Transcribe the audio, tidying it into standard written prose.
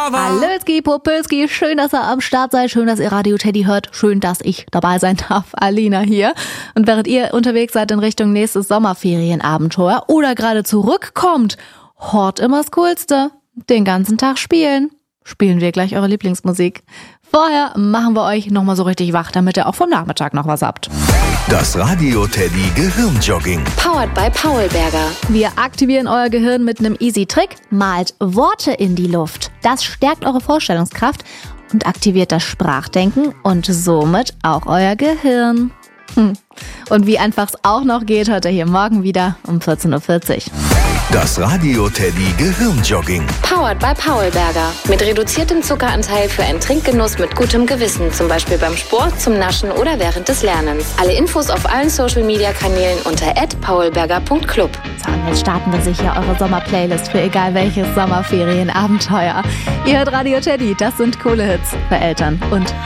Hallöski, Popölski, schön, dass ihr am Start seid, schön, dass ihr Radio Teddy hört, schön, dass ich dabei sein darf. Alina hier. Und während ihr unterwegs seid in Richtung nächstes Sommerferienabenteuer oder gerade zurückkommt, hort immer das Coolste. Den ganzen Tag spielen. Spielen wir gleich eure Lieblingsmusik. Vorher machen wir euch nochmal so richtig wach, damit ihr auch vom Nachmittag noch was habt. Das Radio Teddy Gehirnjogging. Powered by Paulberger. Wir aktivieren euer Gehirn mit einem easy Trick. Malt Worte in die Luft. Das stärkt eure Vorstellungskraft und aktiviert das Sprachdenken und somit auch euer Gehirn. Und wie einfach es auch noch geht, hört ihr hier morgen wieder um 14.40 Uhr. Das Radio Teddy Gehirnjogging. Powered by Paulberger. Mit reduziertem Zuckeranteil für einen Trinkgenuss mit gutem Gewissen. Zum Beispiel beim Sport, zum Naschen oder während des Lernens. Alle Infos auf allen Social-Media-Kanälen unter @paulberger.club. So, und jetzt starten wir sicher eure Sommerplaylist für egal welches Sommerferienabenteuer. Ihr hört Radio Teddy, das sind coole Hits für Eltern und